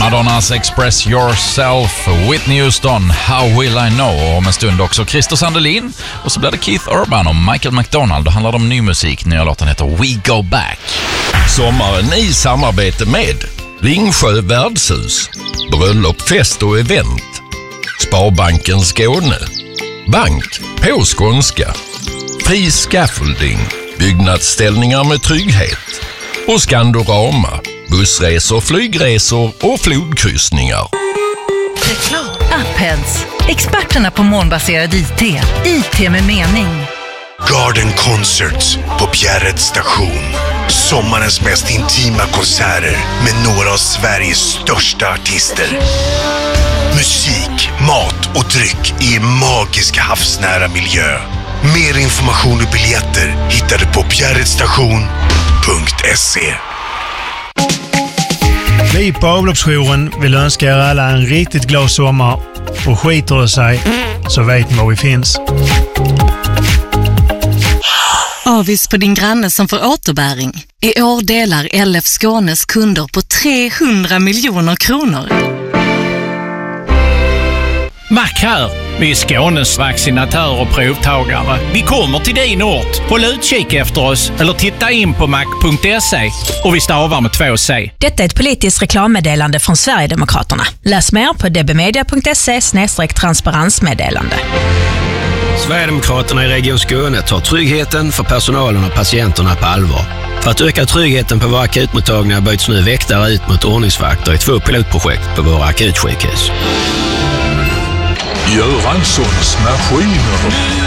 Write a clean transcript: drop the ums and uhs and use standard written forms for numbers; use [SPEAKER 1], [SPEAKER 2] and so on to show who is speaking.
[SPEAKER 1] Madonnas Express Yourself, Whitney Houston, How Will I Know, och om en stund också Christer Sandelin, och så blir det Keith Urban och Michael McDonald. Då handlar det om ny musik. Nya låten heter We Go Back.
[SPEAKER 2] Sommaren i samarbete med Ringsjö värdshus, bröllop, fest och event, Sparbanken Skåne, bank på skånska, Fri Scaffolding, byggnadsställningar med trygghet, och Skandorama, bussresor, flygresor och flodkryssningar.
[SPEAKER 3] Reklam. Appheads, experterna på molnbaserad IT. IT med mening.
[SPEAKER 4] Garden Concerts på Bjärred station. Sommarens mest intima konserter med några av Sveriges största artister. Musik, mat och dryck i en magisk havsnära miljö. Mer information och biljetter hittar du på bjärredstation.se.
[SPEAKER 5] Vi på avloppsjouren vill önska er alla en riktigt glad sommar, och skiter det sig så vet ni var vi finns.
[SPEAKER 3] Avis på din granne som får återbäring. I år delar LF Skånes kunder på 300 miljoner kronor.
[SPEAKER 6] Mac här. Vi är Skånes vaccinatör och provtagare. Vi kommer till din ort. Håll utkik efter oss eller titta in på mac.se, och vi stavar med 2C.
[SPEAKER 7] Detta är ett politiskt reklammeddelande från Sverigedemokraterna. Läs mer på dbmedia.se/transparensmeddelande.
[SPEAKER 8] Sverigedemokraterna i Region Skåne tar tryggheten för personalen och patienterna på allvar. För att öka tryggheten på våra akutmottagningar byts nu väktare ut mot ordningsvakter i 2 pilotprojekt på våra akutsjukhus.
[SPEAKER 9] Göranssons maskiner.